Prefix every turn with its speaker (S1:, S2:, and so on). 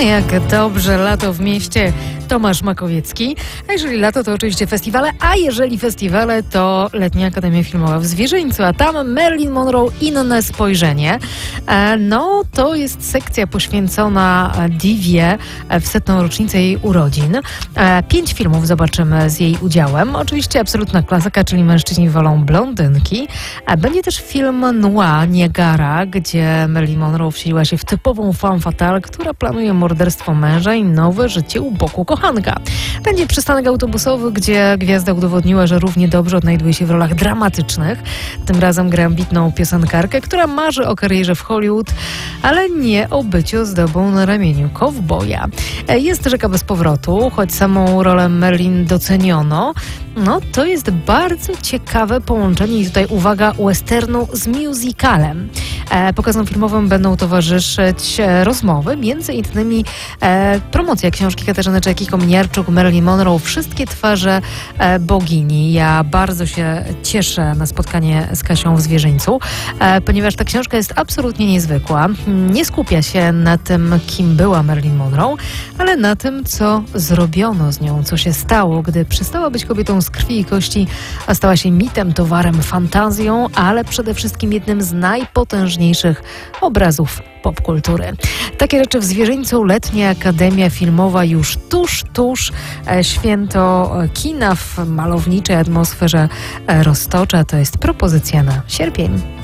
S1: Jak dobrze, lato w mieście. Tomasz Makowiecki. A jeżeli lato, to oczywiście festiwale, a jeżeli festiwale, to Letnia Akademia Filmowa w Zwierzyńcu, a tam Marilyn Monroe Inne spojrzenie. No, to jest sekcja poświęcona Divie w 100. rocznicę jej urodzin. 5 filmów zobaczymy z jej udziałem. Oczywiście absolutna klasyka, czyli Mężczyźni wolą blondynki. Będzie też film Noir Niagara, gdzie Marilyn Monroe wcieliła się w typową femme fatale, która planuje morderstwo męża i nowe życie u boku kochanka. Będzie przystanek autobusowy, gdzie gwiazda udowodniła, że równie dobrze odnajduje się w rolach dramatycznych. Tym razem gra ambitną piosenkarkę, która marzy o karierze w Hollywood, ale nie o byciu ozdobą na ramieniu kowboja. Jest Rzeka bez powrotu, choć samą rolę Marilyn doceniono. No, to jest bardzo ciekawe połączenie i tutaj uwaga, westernu z musicalem. Pokazom filmowym będą towarzyszyć rozmowy, między innymi promocja książki Katarzyny Czajki-Kominiarczuk, Marilyn Monroe, Wszystkie twarze bogini. Ja bardzo się cieszę na spotkanie z Kasią w Zwierzyńcu, ponieważ ta książka jest absolutnie niezwykła. Nie skupia się na tym, kim była Marilyn Monroe, ale na tym, co zrobiono z nią, co się stało, gdy przestała być kobietą z krwi i kości, a stała się mitem, towarem, fantazją, ale przede wszystkim jednym z najpotężniejszych obrazów popkultury. Takie rzeczy w Zwierzyńcu. Letnia Akademia Filmowa już tuż święto kina w malowniczej atmosferze Roztocza. To jest propozycja na sierpień.